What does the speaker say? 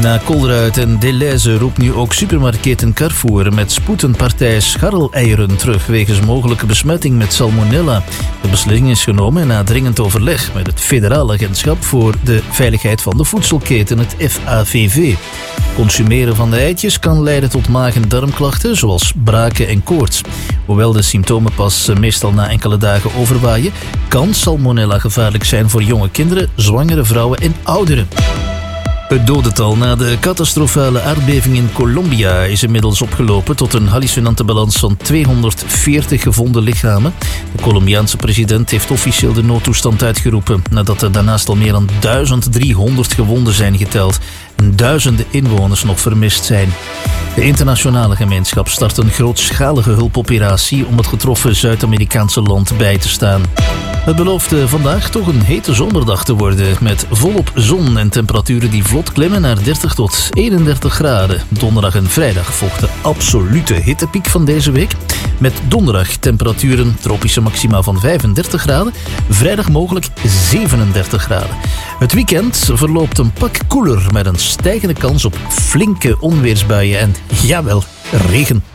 Na Colruyt en Delhaize roept nu ook supermarktketen Carrefour met spoed een partij scharreleieren terug wegens mogelijke besmetting met salmonella. De beslissing is genomen na dringend overleg met het Federaal Agentschap voor de Veiligheid van de Voedselketen, het FAVV. Consumeren van de eitjes kan leiden tot maag- en darmklachten zoals braken en koorts. Hoewel de symptomen pas meestal na enkele dagen overwaaien, kan salmonella gevaarlijk zijn voor jonge kinderen, zwangere vrouwen en ouderen. Het dodental na de catastrofale aardbeving in Colombia is inmiddels opgelopen tot een hallucinante balans van 240 gevonden lichamen. De Colombiaanse president heeft officieel de noodtoestand uitgeroepen nadat er daarnaast al meer dan 1300 gewonden zijn geteld en duizenden inwoners nog vermist zijn. De internationale gemeenschap start een grootschalige hulpoperatie om het getroffen Zuid-Amerikaanse land bij te staan. Het belooft vandaag toch een hete zomerdag te worden met volop zon en temperaturen die vlot klimmen naar 30 tot 31 graden. Donderdag en vrijdag volgt de absolute hittepiek van deze week. Met donderdag temperaturen tropische maxima van 35 graden, vrijdag mogelijk 37 graden. Het weekend verloopt een pak koeler met een stijgende kans op flinke onweersbuien en jawel, regen.